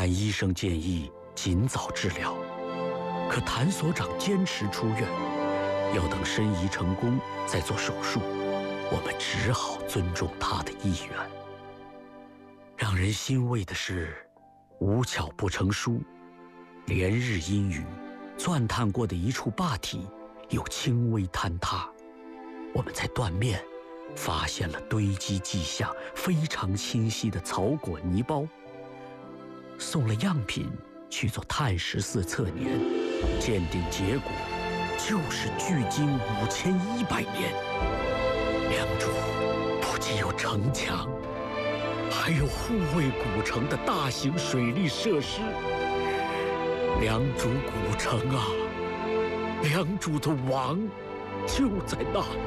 但医生建议尽早治疗。可谭所长坚持出院，要等申遗成功再做手术。我们只好尊重他的意愿。让人欣慰的是，无巧不成书，连日阴雨，钻探过的一处坝体有轻微坍塌。我们在断面发现了堆积迹象非常清晰的草果泥包，送了样品去做碳14测年，鉴定结果就是距今5100年。良渚不仅有城墙，还有护卫古城的大型水利设施。良渚古城啊，良渚的王就在那里。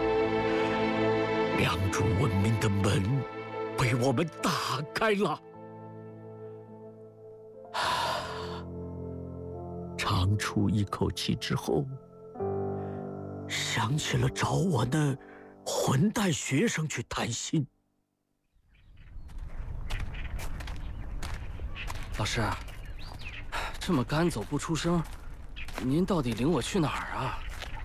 良渚文明的门被我们打开了。长出一口气之后，想起了找我的混蛋学生去谈心。 老师，这么赶走不出声，您到底领我去哪儿啊？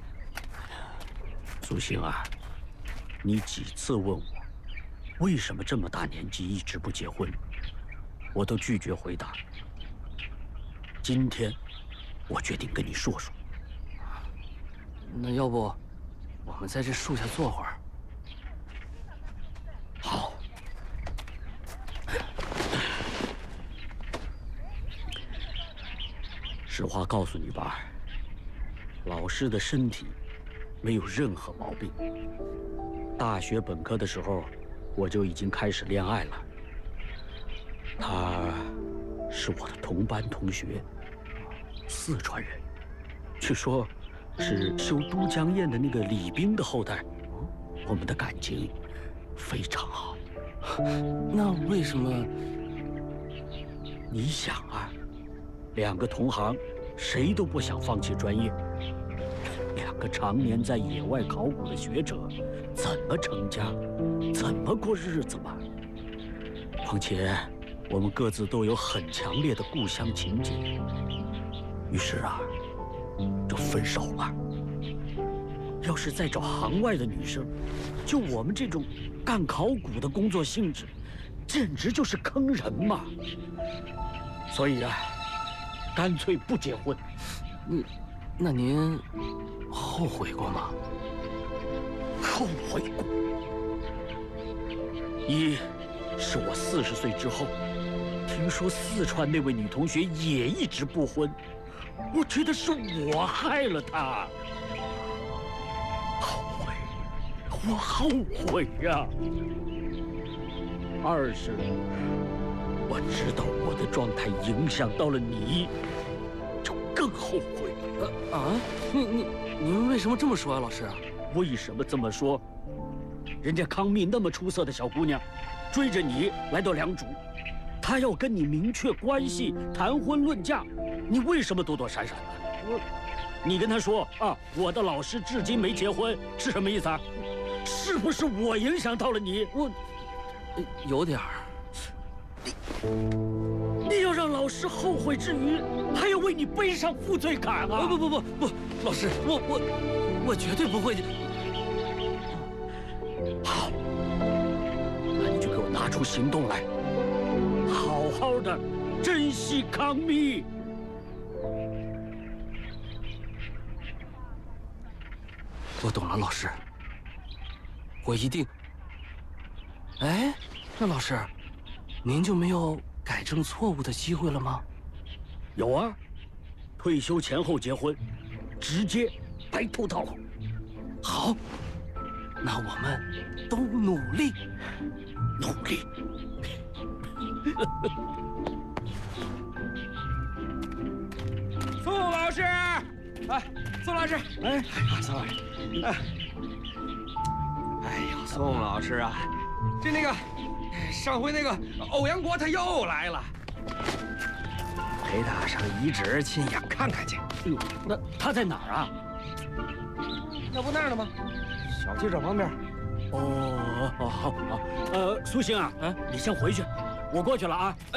苏醒啊，你几次问我，为什么这么大年纪一直不结婚，我都拒绝回答。今天，我决定跟你说说。 那要不，我们在这树下坐会儿？ 好。实话告诉你吧，老师的身体没有任何毛病。大学本科的时候，我就已经开始恋爱了。他是我的同班同学，四川人，据说是修都江堰的那个李冰的后代。我们的感情非常好。 那为什么？ 你想啊，两个同行，谁都不想放弃专业。两个常年在野外考古的学者，怎么成家，怎么过日子嘛？况且，我们各自都有很强烈的故乡情结，于是啊，就分手了。要是再找行外的女生，就我们这种干考古的工作性质，简直就是坑人嘛。所以啊，干脆不结婚。 那您后悔过吗？ 后悔过。一是我40岁之后，听说四川那位女同学也一直不婚，我觉得是我害了她。后悔，我后悔呀。二是我知道我的状态影响到了你，就更后悔。 您为什么这么说啊，老师？ 为什么这么说？人家康密那么出色的小姑娘，追着你来到良渚，她要跟你明确关系，谈婚论嫁，你为什么躲躲闪闪的？你跟她说啊，我的老师至今没结婚，是什么意思啊？是不是我影响到了你？ 有点儿。 你要让老师后悔之余，还要为你背上负罪感啊！ 不，老师，我绝对不会。 好，那你就给我拿出行动来，好好的珍惜康密。 我懂了，老师，我一定。哎，那老师，您就没有改正错误的机会了吗？ 有啊，退休前后结婚，直接白头到老。 好，那我们都努力， 努力。 宋老师，宋老师， 宋老师， 宋老师啊，那个，上回那个欧阳国他又来了，陪他上遗址亲眼看看去。 哎呦，那他在哪儿啊？ 那不那儿呢吗？小汽车旁边。 好，苏醒啊，你先回去，我过去了啊。